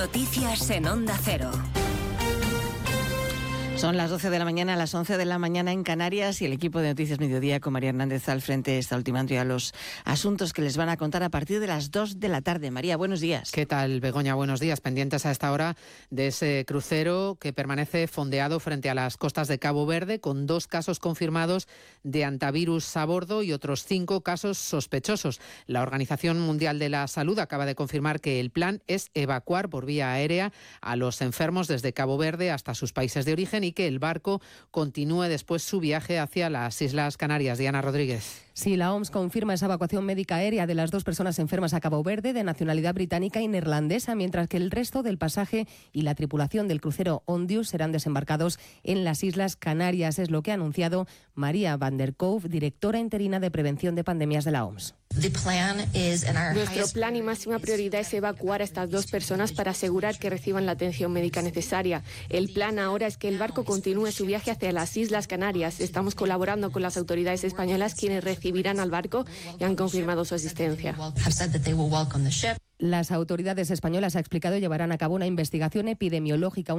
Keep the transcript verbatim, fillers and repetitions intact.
Noticias en Onda Cero. Son las doce de la mañana, a las once de la mañana en Canarias, y el equipo de Noticias Mediodía con María Hernández al frente está ultimando ya los asuntos que les van a contar a partir de las dos de la tarde. María, buenos días. ¿Qué tal, Begoña? Buenos días. Pendientes a esta hora de ese crucero que permanece fondeado frente a las costas de Cabo Verde, con dos casos confirmados de hantavirus a bordo y otros cinco casos sospechosos. La Organización Mundial de la Salud acaba de confirmar que el plan es evacuar por vía aérea a los enfermos desde Cabo Verde hasta sus países de origen y que el barco continúe después su viaje hacia las Islas Canarias. Diana Rodríguez. Sí, la O M S confirma esa evacuación médica aérea de las dos personas enfermas a Cabo Verde, de nacionalidad británica y neerlandesa, mientras que el resto del pasaje y la tripulación del crucero Ondius serán desembarcados en las Islas Canarias. Es lo que ha anunciado María Van der Koof, directora interina de Prevención de Pandemias de la O M S. Nuestro plan y máxima prioridad es evacuar a estas dos personas para asegurar que reciban la atención médica necesaria. El plan ahora es que el barco continúe su viaje hacia las Islas Canarias. Estamos colaborando con las autoridades españolas, quienes recibirán al barco y han confirmado su asistencia. Las autoridades españolas, ha explicado, llevarán a cabo una investigación epidemiológica.